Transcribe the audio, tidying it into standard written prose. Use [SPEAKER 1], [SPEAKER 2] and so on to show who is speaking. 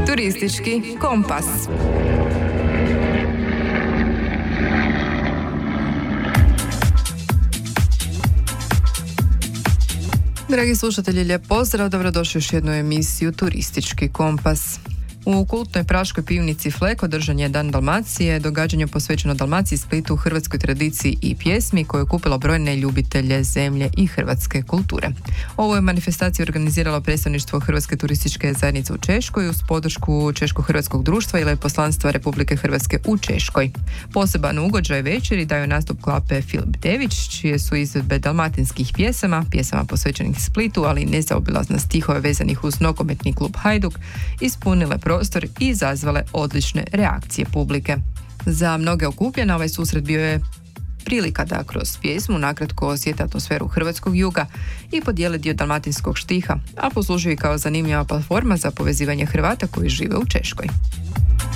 [SPEAKER 1] Turistički kompas. Dragi slušatelji, lijep pozdrav, dobrodošli u još jednu emisiju Turistički kompas. U kultnoj praškoj pivnici Flek održan je Dan Dalmacije, događanje posvećeno Dalmaciji, Splitu, hrvatskoj tradiciji i pjesmi koje je okupilo brojne ljubitelje zemlje i hrvatske kulture. Ovo je manifestaciju organiziralo predstavništvo Hrvatske turističke zajednice u Češkoj uz podršku Češko-hrvatskog društva i veleposlanstva Republike Hrvatske u Češkoj. Poseban ugođaj večeri daju nastup klape Filip Dević, čije su izvedbe dalmatinskih pjesama posvećenih Splitu, ali i nezaobilazna stihove vezanih uz nogometni klub Hajduk, ispunile prostor i izazvale odlične reakcije publike. Za mnoge okupljena ovaj susret bio je prilika da kroz pjesmu nakratko osjete atmosferu hrvatskog juga i podijele dio dalmatinskog štiha, a poslužuje i kao zanimljiva platforma za povezivanje Hrvata koji žive u Češkoj.